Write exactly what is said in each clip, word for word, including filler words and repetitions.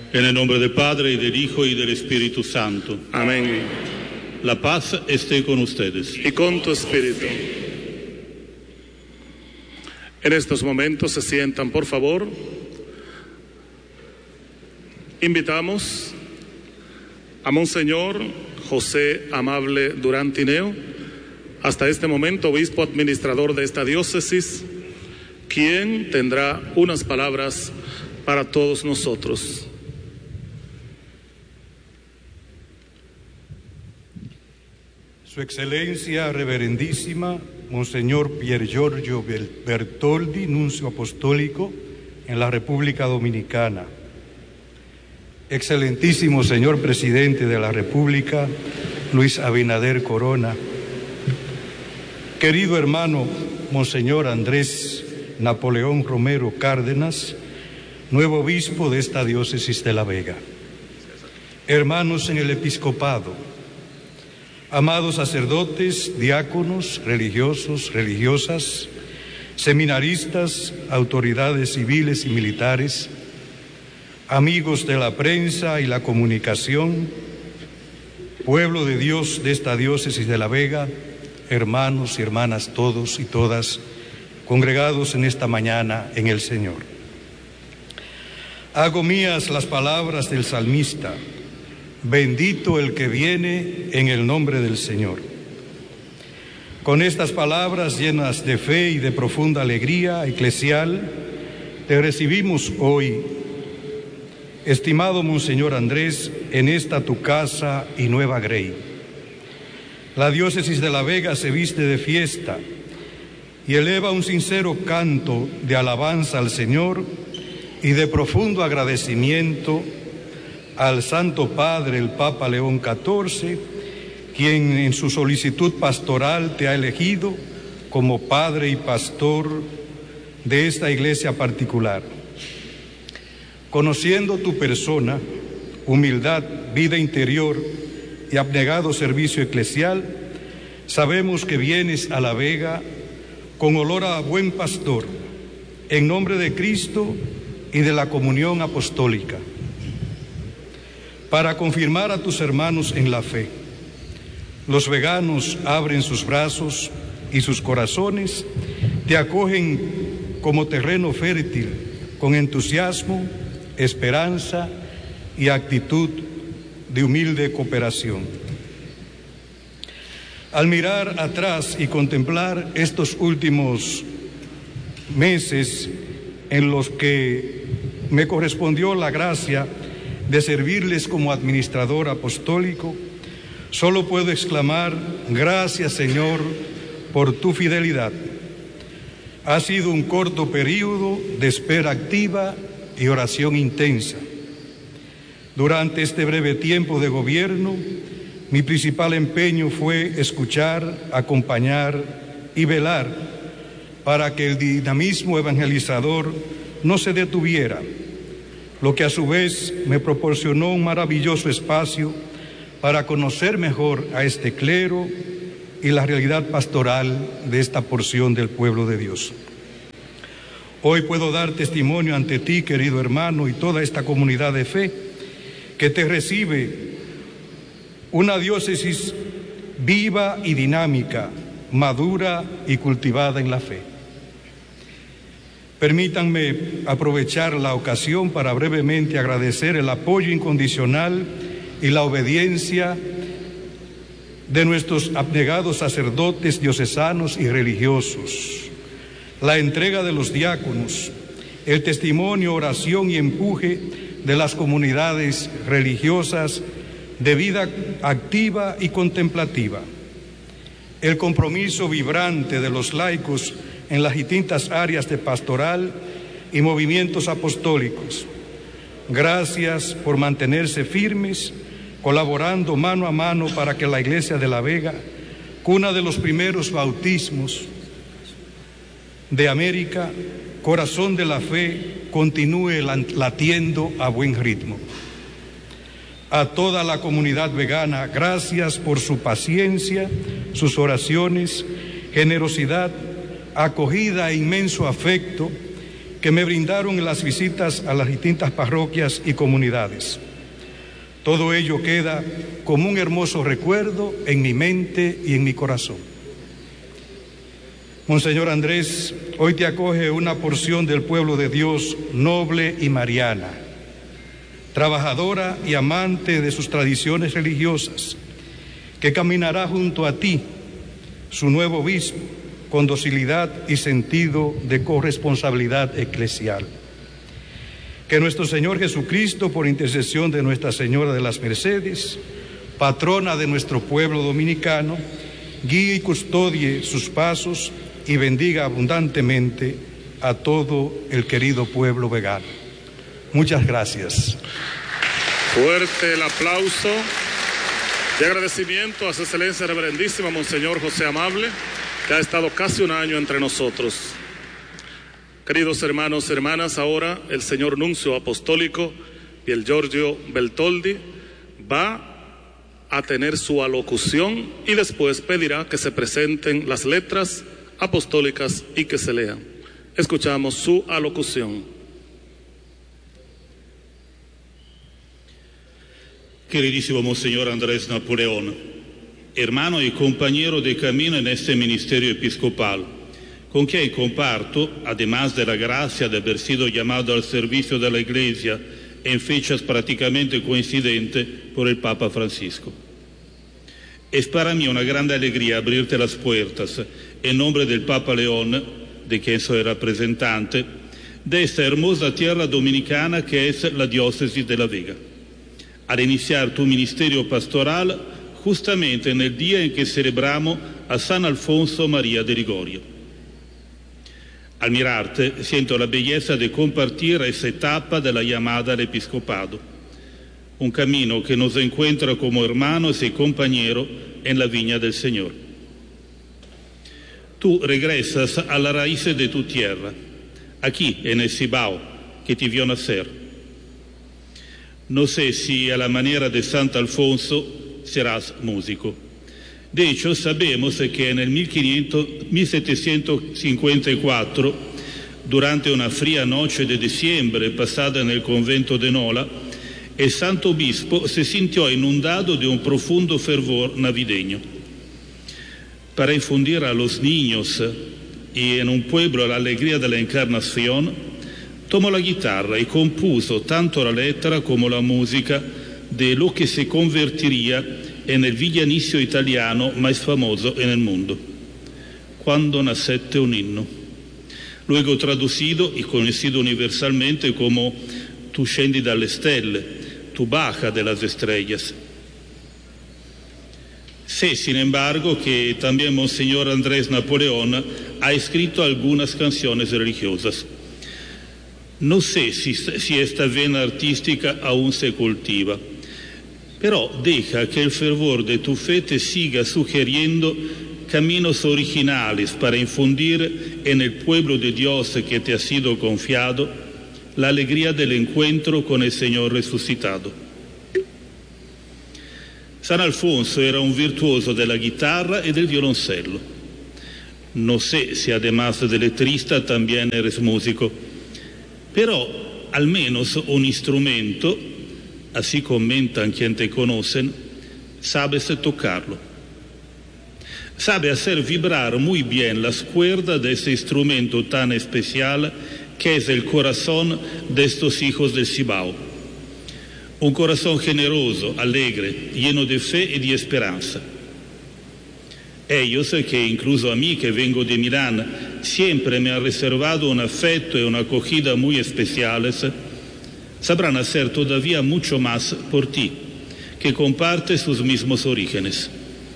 En el nombre del Padre, y del Hijo, y del Espíritu Santo. Amén. La paz esté con ustedes. Y con tu espíritu. En estos momentos se sientan, por favor. Invitamos a Monseñor José Amable Durán Tineo, hasta este momento obispo administrador de esta diócesis, quien tendrá unas palabras para todos nosotros. Su Excelencia Reverendísima, Monseñor Pier Giorgio Bertoldi, nuncio apostólico en la República Dominicana. Excelentísimo Señor Presidente de la República, Luis Abinader Corona. Querido hermano Monseñor Andrés Napoleón Romero Cárdenas, nuevo obispo de esta diócesis de La Vega. Hermanos en el episcopado, amados sacerdotes, diáconos, religiosos, religiosas, seminaristas, autoridades civiles y militares, amigos de la prensa y la comunicación, pueblo de Dios de esta diócesis de La Vega, hermanos y hermanas todos y todas, congregados en esta mañana en el Señor. Hago mías las palabras del salmista: bendito el que viene en el nombre del Señor. Con estas palabras llenas de fe y de profunda alegría eclesial, te recibimos hoy, estimado Monseñor Andrés, en esta tu casa y Nueva Grey. La diócesis de La Vega se viste de fiesta y eleva un sincero canto de alabanza al Señor y de profundo agradecimiento al Santo Padre, el Papa León catorce, quien en su solicitud pastoral te ha elegido como padre y pastor de esta iglesia particular. Conociendo tu persona, humildad, vida interior y abnegado servicio eclesial, sabemos que vienes a La Vega con olor a buen pastor, en nombre de Cristo y de la comunión apostólica, para confirmar a tus hermanos en la fe. Los veganos abren sus brazos y sus corazones, te acogen como terreno fértil, con entusiasmo, esperanza y actitud de humilde cooperación. Al mirar atrás y contemplar estos últimos meses en los que me correspondió la gracia de servirles como administrador apostólico, solo puedo exclamar: gracias, Señor, por tu fidelidad. Ha sido un corto periodo de espera activa y oración intensa. Durante este breve tiempo de gobierno, mi principal empeño fue escuchar, acompañar y velar para que el dinamismo evangelizador no se detuviera, lo que a su vez me proporcionó un maravilloso espacio para conocer mejor a este clero y la realidad pastoral de esta porción del pueblo de Dios. Hoy puedo dar testimonio ante ti, querido hermano, y toda esta comunidad de fe que te recibe, una diócesis viva y dinámica, madura y cultivada en la fe. Permítanme aprovechar la ocasión para brevemente agradecer el apoyo incondicional y la obediencia de nuestros abnegados sacerdotes diocesanos y religiosos, la entrega de los diáconos, el testimonio, oración y empuje de las comunidades religiosas de vida activa y contemplativa, el compromiso vibrante de los laicos en las distintas áreas de pastoral y movimientos apostólicos. Gracias por mantenerse firmes, colaborando mano a mano para que la Iglesia de La Vega, cuna de los primeros bautismos de América, corazón de la fe, continúe latiendo a buen ritmo. A toda la comunidad vegana, gracias por su paciencia, sus oraciones, generosidad, acogida e inmenso afecto que me brindaron en las visitas a las distintas parroquias y comunidades. Todo ello queda como un hermoso recuerdo en mi mente y en mi corazón. Monseñor Andrés, hoy te acoge una porción del pueblo de Dios noble y mariana, trabajadora y amante de sus tradiciones religiosas, que caminará junto a ti, su nuevo obispo, con docilidad y sentido de corresponsabilidad eclesial. Que nuestro Señor Jesucristo, por intercesión de Nuestra Señora de las Mercedes, patrona de nuestro pueblo dominicano, guíe y custodie sus pasos y bendiga abundantemente a todo el querido pueblo vegano. Muchas gracias. Fuerte el aplauso de agradecimiento a su excelencia reverendísima Monseñor José Amable, que ha estado casi un año entre nosotros. Queridos hermanos y hermanas, ahora el señor nuncio apostólico Pier Giorgio Bertoldi va a tener su alocución y después pedirá que se presenten las letras apostólicas y que se lean. Escuchamos su alocución. Queridísimo Monseñor Andrés Napoleón, hermano y compañero de camino en este ministerio episcopal, con quien comparto, además de la gracia de haber sido llamado al servicio de la Iglesia en fechas prácticamente coincidentes por el Papa Francisco. Es para mí una grande alegría abrirte las puertas en nombre del Papa León, de quien soy representante, de esta hermosa tierra dominicana que es la diócesis de La Vega, al iniciar tu ministerio pastoral justamente en el día en que celebramos a San Alfonso María de Ligorio. Al mirarte, siento la belleza de compartir esa etapa de la llamada al episcopado, un camino que nos encuentra como hermanos y compañeros en la viña del Señor. Tú regresas a las raíces de tu tierra, aquí en el Cibao, que te vio nacer. No sé si a la manera de Santo Alfonso serás músico. De hecho, sabemos que en el mil setecientos cincuenta y cuatro, durante una fría noche de diciembre pasada en el convento de Nola, el santo obispo se sintió inundado de un profundo fervor navideño. Para infundir a los niños y en un pueblo la alegría de la encarnación, tomó la guitarra y compuso tanto la letra como la música de lo que se convertiría en el villanicio italiano más famoso en el mundo, Quando nacette un inno, luego traducido y conocido universalmente como Tu scendi dalle stelle, tu baja de las estrellas. Sé, sin embargo, que también Monseñor Andrés Napoleón ha escrito algunas canciones religiosas. No sé si, si esta vena artística aún se cultiva, pero deja que el fervor de tu fe te siga sugiriendo caminos originales para infundir en el pueblo de Dios que te ha sido confiado la alegría del encuentro con el Señor resucitado. San Alfonso era un virtuoso de la guitarra y del violoncello. No sé si además de letrista también eres músico, pero al menos un instrumento, así comentan quienes te conocen, sabes tocarlo. Sabe hacer vibrar muy bien las cuerdas de ese instrumento tan especial que es el corazón de estos hijos del Cibao. Un corazón generoso, alegre, lleno de fe y de esperanza. Ellos, que incluso a mí, que vengo de Milán, siempre me han reservado un afecto y una acogida muy especiales, sabrán hacer todavía mucho más por ti, que comparte sus mismos orígenes.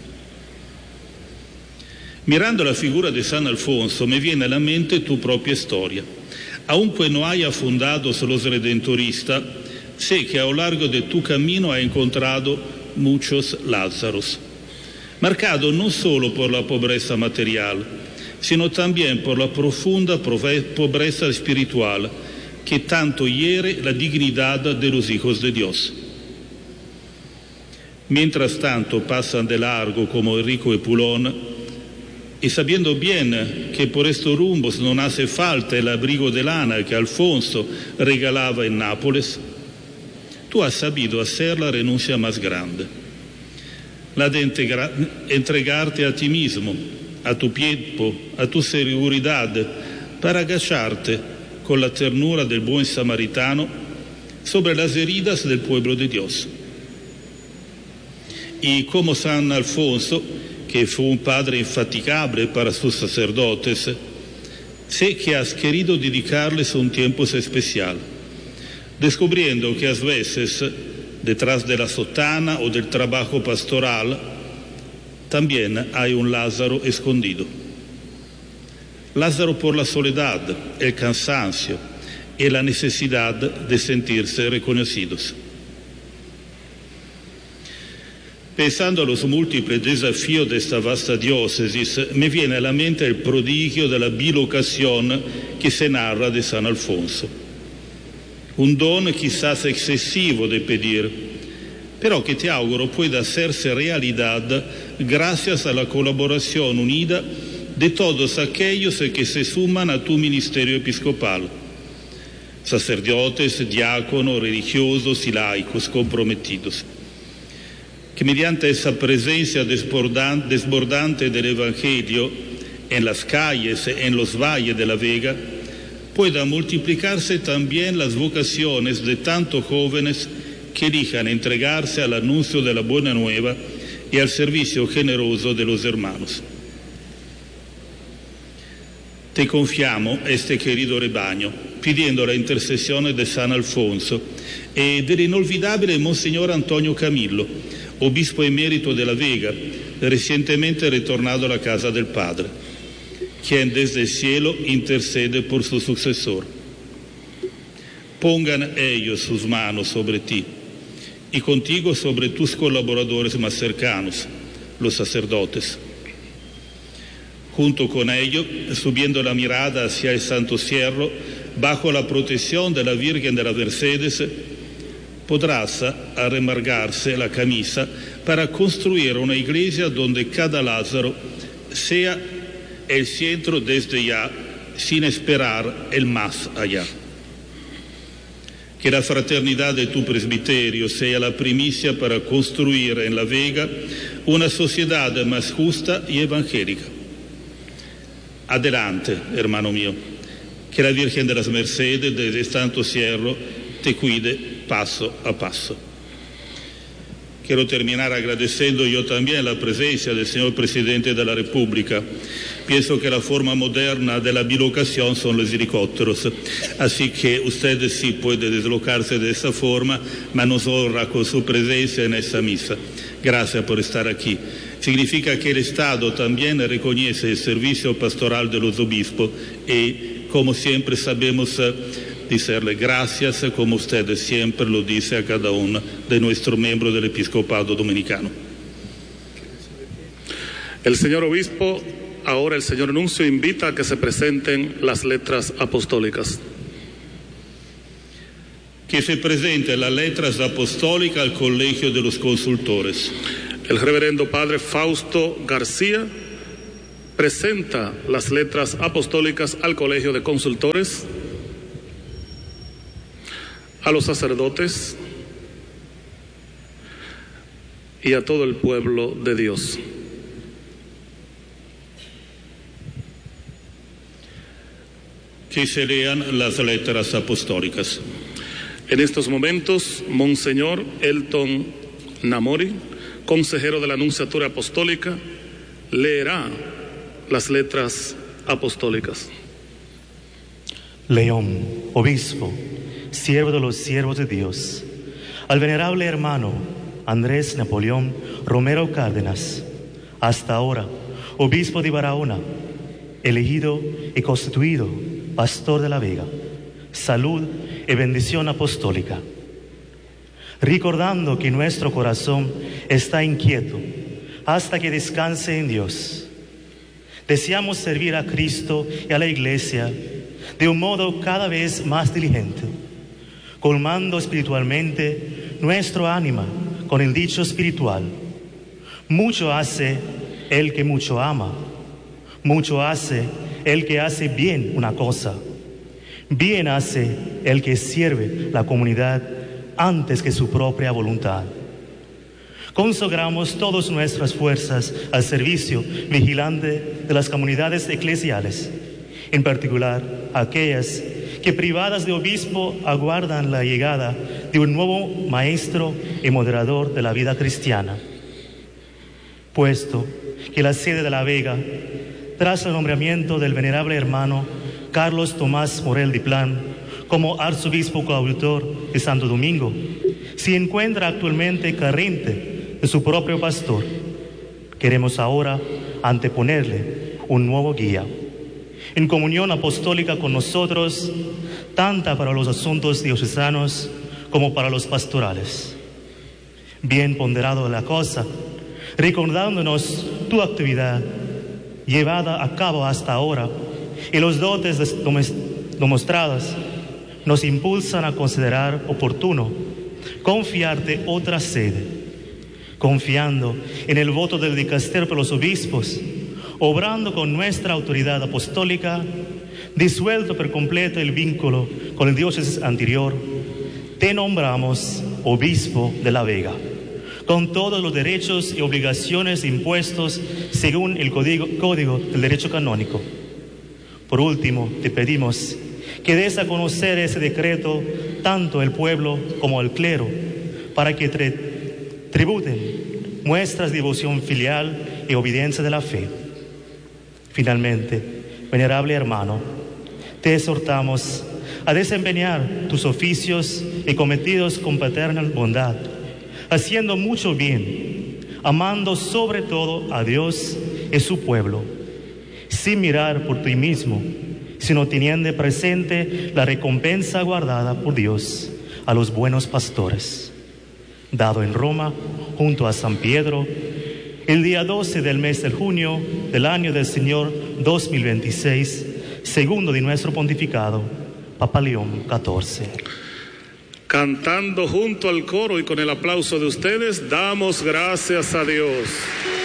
Mirando la figura de San Alfonso, me viene a la mente tu propia historia. Aunque no haya fundado los redentoristas, sé que a lo largo de tu camino ha encontrado muchos Lázaros, marcado no solo por la pobreza material, sino también por la profunda pobreza espiritual que tanto hiere la dignidad de los hijos de Dios. Mientras tanto pasan de largo como Enrico y Pulón y sabiendo bien que por estos rumbos no hace falta el abrigo de lana que Alfonso regalaba en Nápoles, tú has sabido hacer la renuncia más grande, la de integra- entregarte a ti mismo, a tu tiempo, a tu seguridad, para agacharte con la ternura del buen samaritano sobre las heridas del pueblo de Dios. Y como San Alfonso, que fue un padre infatigable para sus sacerdotes, sé que has querido dedicarles un tiempo especial, descubriendo que a veces, detrás de la sotana o del trabajo pastoral, también hay un Lázaro escondido. Lázaro por la soledad, el cansancio y la necesidad de sentirse reconocidos. Pensando a los múltiples desafíos de esta vasta diócesis, me viene a la mente el prodigio de la bilocación que se narra de San Alfonso. Un don quizás excesivo de pedir, pero que te auguro pueda hacerse realidad gracias a la colaboración unida de todos aquellos que se suman a tu ministerio episcopal, sacerdotes, diáconos, religiosos y laicos comprometidos, que mediante esa presencia desbordante del Evangelio en las calles, en los valles de la Vega, puedan multiplicarse también las vocaciones de tantos jóvenes que elijan entregarse al anuncio de la buena nueva y al servicio generoso de los hermanos. Te confiamo este querido rebaño, pidiendo la intercesión de San Alfonso y del inolvidable Monseñor Antonio Camillo, obispo emérito de la Vega, recientemente retornado a la casa del Padre, quien desde el cielo intercede por su sucesor. Pongan ellos sus manos sobre ti y contigo sobre tus colaboradores más cercanos, los sacerdotes. Junto con ellos, subiendo la mirada hacia el Santo Cierro, bajo la protección de la Virgen de las Mercedes, podrás arremangarse la camisa para construir una iglesia donde cada Lázaro sea el centro desde ya, sin esperar el más allá. Que la fraternidad de tu presbiterio sea la primicia para construir en la Vega una sociedad más justa y evangélica. Adelante, hermano mío, que la Virgen de las Mercedes desde Santo Cierro te cuide paso a paso. Quiero terminar agradeciendo yo también la presencia del señor Presidente de la República. Pienso que la forma moderna de la bilocación son los helicópteros, así que usted sí puede deslocarse de esa forma, mas nos honra con su presencia en esta misa. Gracias por estar aquí. Significa que el Estado también reconoce el servicio pastoral de los obispos y, como siempre, sabemos decirle gracias, como usted siempre lo dice a cada uno de nuestros miembros del episcopado dominicano. El señor obispo, ahora el señor nuncio, invita a que se presenten las letras apostólicas. Que se presenten las letras apostólicas al Colegio de los Consultores. El reverendo padre Fausto García presenta las letras apostólicas al Colegio de Consultores, a los sacerdotes y a todo el pueblo de Dios. Que se lean las letras apostólicas. En estos momentos, Monseñor Elton Namori, consejero de la Nunciatura Apostólica, leerá las letras apostólicas. León, obispo, siervo de los siervos de Dios, al venerable hermano Andrés Napoleón Romero Cárdenas, hasta ahora obispo de Barahona, elegido y constituido pastor de la Vega, salud y bendición apostólica. Recordando que nuestro corazón está inquieto hasta que descanse en Dios, deseamos servir a Cristo y a la Iglesia de un modo cada vez más diligente, colmando espiritualmente nuestro ánima con el dicho espiritual: mucho hace el que mucho ama, Mucho hace el que hace bien una cosa. Bien hace el que sirve la comunidad antes que su propia voluntad. Consagramos todas nuestras fuerzas al servicio vigilante de las comunidades eclesiales, en particular aquellas que privadas de obispo aguardan la llegada de un nuevo maestro y moderador de la vida cristiana. Puesto que la sede de La Vega, tras el nombramiento del venerable hermano Carlos Tomás Morel Diplán como arzobispo coadjutor de Santo Domingo, se encuentra actualmente carente de su propio pastor, queremos ahora anteponerle un nuevo guía, en comunión apostólica con nosotros, tanto para los asuntos diocesanos como para los pastorales. Bien ponderado la cosa, recordándonos tu actividad llevada a cabo hasta ahora y los dotes demostradas, nos impulsan a considerar oportuno confiarte otra sede, confiando en el voto del dicasterio por los obispos, obrando con nuestra autoridad apostólica, disuelto por completo el vínculo con el diócesis anterior, te nombramos obispo de La Vega, con todos los derechos y obligaciones impuestos según el Código, Código del Derecho Canónico. Por último, te pedimos que des a conocer ese decreto tanto al pueblo como al clero, para que tri tributen muestras de devoción filial y obediencia de la fe. Finalmente, venerable hermano, te exhortamos a desempeñar tus oficios y cometidos con paterna bondad, haciendo mucho bien, amando sobre todo a Dios y su pueblo, sin mirar por ti mismo, sino teniendo presente la recompensa guardada por Dios a los buenos pastores, dado en Roma junto a San Pedro el día doce del mes de junio del año del Señor dos mil veintiséis, segundo de nuestro pontificado, Papa León catorce. Cantando junto al coro y con el aplauso de ustedes, damos gracias a Dios.